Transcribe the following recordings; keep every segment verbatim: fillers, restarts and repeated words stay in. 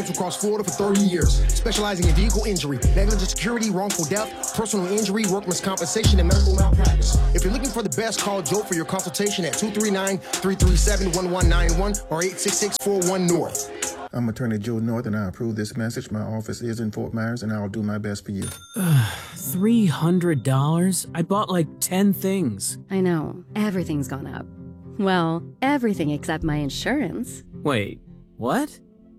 across Florida for thirty years, specializing in vehicle injury, negligent security, wrongful death, personal injury, workman's compensation, and medical malpractice. If you're looking for the best, call Joe for your consultation at two three nine, three three seven, one one nine one or eight six six, four one, North. I'm Attorney Joe North, and I approve this message. My office is in Fort Myers, and I'll do my best for you. three hundred dollars? I bought like ten things. I know. Everything's gone up. Well, everything except my insurance. Wait, what?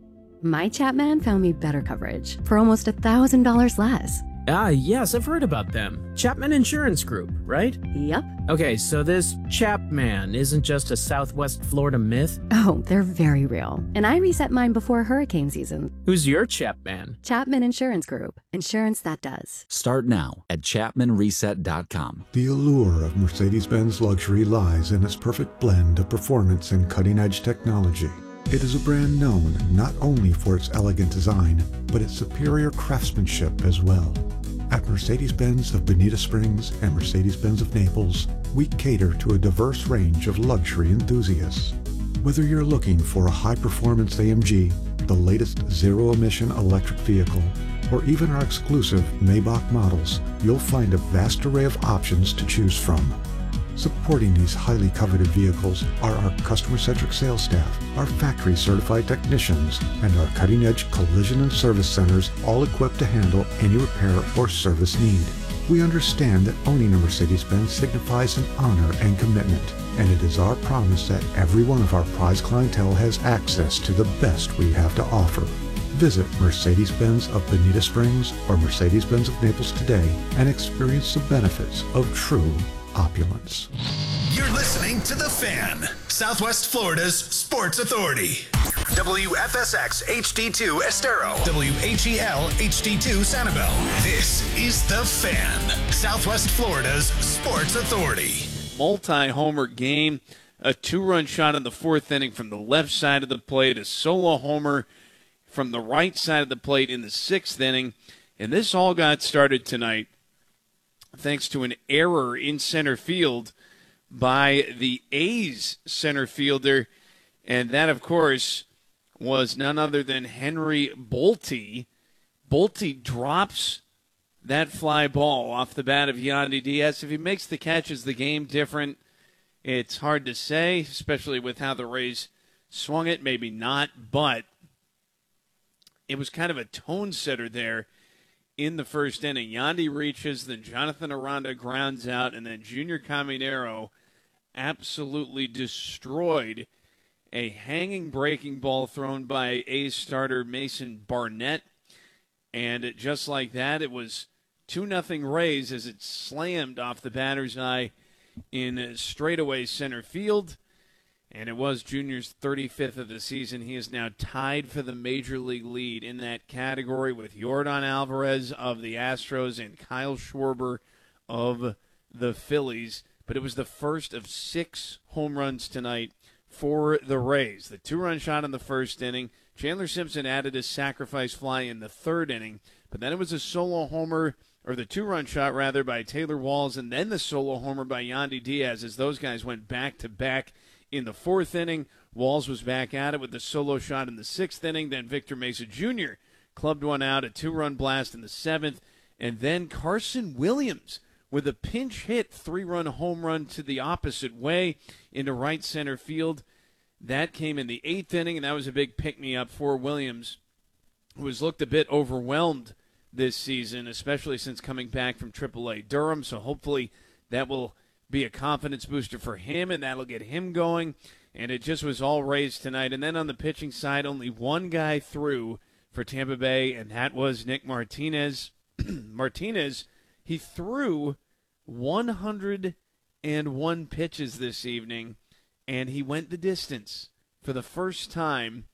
My Chapman found me better coverage for almost a thousand dollars less. Ah, yes, I've heard about them. Chapman Insurance Group, right? Yep. Okay, so this Chapman isn't just a Southwest Florida myth? Oh, they're very real. And I reset mine before hurricane season. Who's your Chapman? Chapman Insurance Group. Insurance that does. Start now at chapman reset dot com. The allure of Mercedes-Benz luxury lies in its perfect blend of performance and cutting-edge technology. It is a brand known not only for its elegant design, but its superior craftsmanship as well. At Mercedes-Benz of Bonita Springs and Mercedes-Benz of Naples, we cater to a diverse range of luxury enthusiasts. Whether you're looking for a high-performance A M G, the latest zero-emission electric vehicle, or even our exclusive Maybach models, you'll find a vast array of options to choose from. Supporting these highly coveted vehicles are our customer-centric sales staff, our factory-certified technicians, and our cutting-edge collision and service centers, all equipped to handle any repair or service need. We understand that owning a Mercedes-Benz signifies an honor and commitment, and it is our promise that every one of our prize clientele has access to the best we have to offer. Visit Mercedes-Benz of Bonita Springs or Mercedes-Benz of Naples today and experience the benefits of true opulence. You're listening to The Fan, Southwest Florida's sports authority. W F S X H D two Estero. W H E L H D two Sanibel. This is The Fan, Southwest Florida's sports authority. Multi-homer game, a two-run shot in the fourth inning from the left side of the plate, a solo homer from the right side of the plate in the sixth inning, and this all got started tonight thanks to an error in center field by the A's center fielder, and that, of course, was none other than Henry Bolte. Bolte drops that fly ball off the bat of Yandy Diaz. If he makes the catch, is the game different? It's hard to say, especially with how the Rays swung it. Maybe not, but it was kind of a tone setter there in the first inning. Yandy reaches, then Jonathan Aranda grounds out, and then Junior Caminero absolutely destroyed a hanging breaking ball thrown by A's starter Mason Barnett. And just like that, it was two nothing Rays as it slammed off the batter's eye in straightaway center field. And it was Junior's thirty-fifth of the season. He is now tied for the major league lead in that category with Yordan Alvarez of the Astros and Kyle Schwarber of the Phillies. But it was the first of six home runs tonight for the Rays. The two-run shot in the first inning. Chandler Simpson added a sacrifice fly in the third inning. But then it was a solo homer, or the two-run shot, rather, by Taylor Walls, and then the solo homer by Yandy Diaz as those guys went back-to-back in the fourth inning. Walls was back at it with the solo shot in the sixth inning. Then Victor Mesa Junior clubbed one out, a two-run blast in the seventh. And then Carson Williams with a pinch hit three-run home run to the opposite way into right center field. That came in the eighth inning, and that was a big pick-me-up for Williams, who has looked a bit overwhelmed this season, especially since coming back from triple A Durham. So hopefully that will be a confidence booster for him, and that'll get him going. And it just was all Rays tonight. And then on the pitching side, only one guy threw for Tampa Bay, and that was Nick Martinez. Martinez, he threw one hundred one pitches this evening, and he went the distance for the first time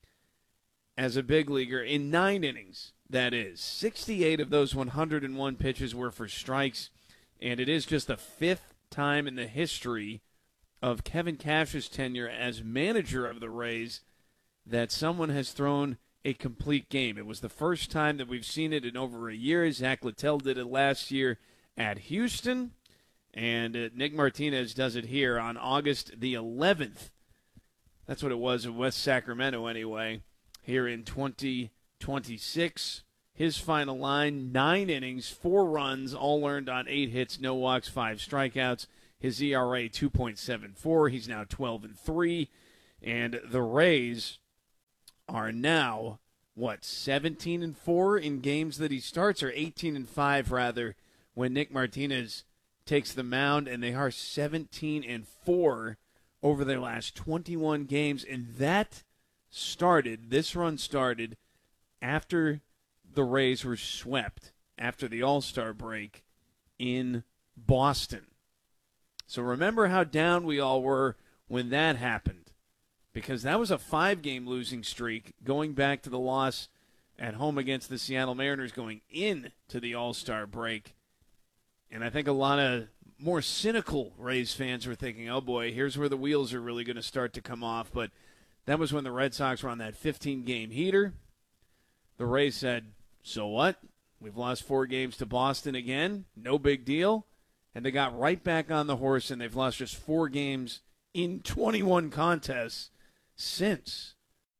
as a big leaguer in nine innings, that is. sixty-eight of those one hundred one pitches were for strikes, and it is just the fifth time in the history of Kevin Cash's tenure as manager of the Rays that someone has thrown a complete game. It was the first time that we've seen it in over a year. Zach Littell did it last year at Houston, and uh, Nick Martinez does it here on August the eleventh. That's what it was in West Sacramento anyway, here in twenty twenty-six. His final line, nine innings, four runs, all earned on eight hits, no walks, five strikeouts. His E R A, two point seven four. He's now twelve and three. And the Rays are now, what, seventeen and four in games that he starts, or eighteen and five, rather, when Nick Martinez takes the mound, and they are seventeen and four over their last twenty-one games. And that started, this run started after the Rays were swept after the All-Star break in Boston. So remember how down we all were when that happened, because that was a five-game losing streak going back to the loss at home against the Seattle Mariners going into the All-Star break. And I think a lot of more cynical Rays fans were thinking, oh boy, here's where the wheels are really going to start to come off. But that was when the Red Sox were on that fifteen-game heater. The Rays said, so what? We've lost four games to Boston again. No big deal. And they got right back on the horse, and they've lost just four games in twenty-one contests since.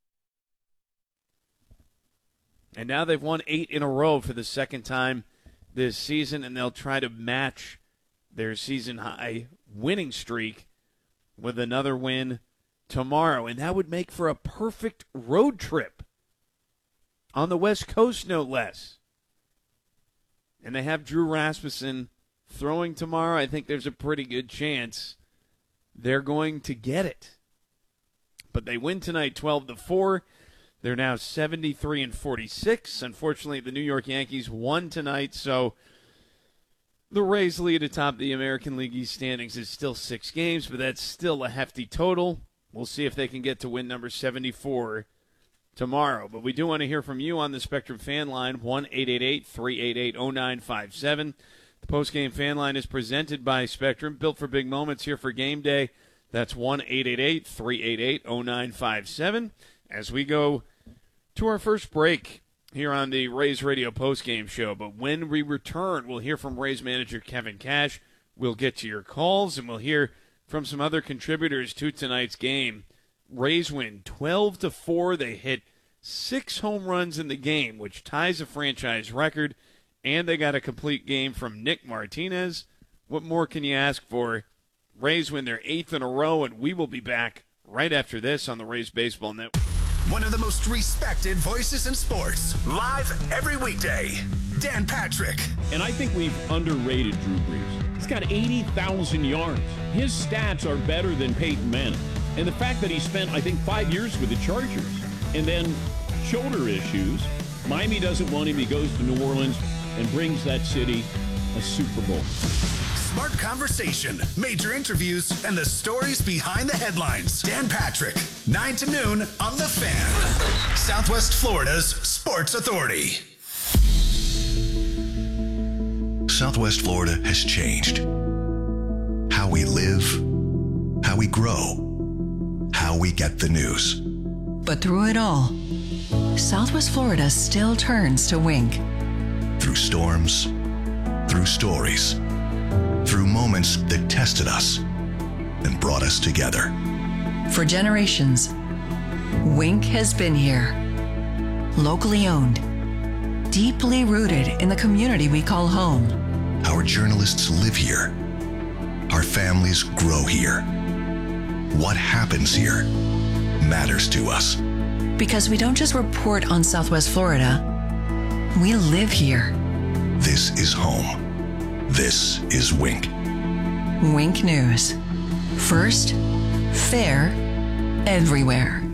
And now they've won eight in a row for the second time this season, and they'll try to match their season-high winning streak with another win tomorrow. And that would make for a perfect road trip on the West Coast, no less. And they have Drew Rasmussen throwing tomorrow. I think there's a pretty good chance they're going to get it. But they win tonight twelve to four. They're now seventy-three and forty-six. Unfortunately, the New York Yankees won tonight, so the Rays' lead atop the American League East standings is still six games, but that's still a hefty total. We'll see if they can get to win number seventy-four tomorrow. But we do want to hear from you on the Spectrum fan line, one eight eight eight, three eight eight, zero nine five seven. The postgame fan line is presented by Spectrum, built for big moments, here for game day. That's one eight eight eight, three eight eight, zero nine five seven. As we go to our first break here on the Rays Radio postgame show. But when we return, we'll hear from Rays manager Kevin Cash. We'll get to your calls, and we'll hear from some other contributors to tonight's game. Rays win twelve to four. They hit six home runs in the game, which ties a franchise record, and they got a complete game from Nick Martinez. What more can you ask for? Rays win their eighth in a row, and we will be back right after this on the Rays Baseball Network. One of the most respected voices in sports, live every weekday, Dan Patrick. And I think we've underrated Drew Brees. He's got eighty thousand yards. His stats are better than Peyton Manning. And the fact that he spent, I think, five years with the Chargers, and then shoulder issues, Miami doesn't want him. He goes to New Orleans and brings that city a Super Bowl. Smart conversation, major interviews, and the stories behind the headlines. Dan Patrick, nine to noon on The Fan, Southwest Florida's Sports Authority. Southwest Florida has changed. How we live, how we grow, how we get the news. But through it all, Southwest Florida still turns to Wink. Through storms, through stories, through moments that tested us and brought us together. For generations, Wink has been here. Locally owned, deeply rooted in the community we call home. Our journalists live here. Our families grow here. What happens here matters to us. Because we don't just report on Southwest Florida, we live here. This is home. This is Wink. Wink News. First, fair, everywhere.